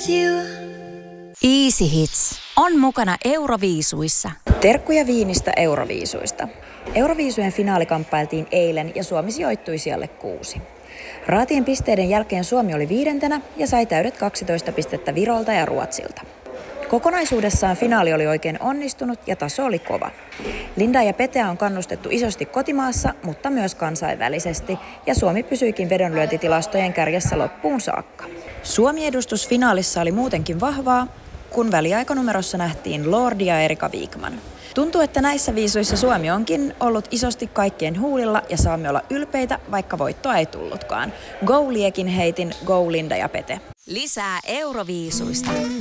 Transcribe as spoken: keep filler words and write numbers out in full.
Easy Hits on mukana Euroviisuissa. Terkkuja Viinistä Euroviisuista. Euroviisujen finaali kamppailtiin eilen ja Suomi sijoittui sijalle kuusi. Raatien pisteiden jälkeen Suomi oli viidentenä ja sai täydet kaksitoista pistettä Virolta ja Ruotsilta. Kokonaisuudessaan finaali oli oikein onnistunut ja taso oli kova. Lindaa ja Peteä on kannustettu isosti kotimaassa, mutta myös kansainvälisesti, ja Suomi pysyikin vedonlyöntitilastojen kärjessä loppuun saakka. Suomi-edustus finaalissa oli muutenkin vahvaa, kun väliaikanumerossa nähtiin Lordi ja Erika Wigman. Tuntuu, että näissä viisuissa Suomi onkin ollut isosti kaikkien huulilla ja saamme olla ylpeitä, vaikka voittoa ei tullutkaan. Go Liekin heitin, go Linda ja Pete. Lisää Euroviisuista.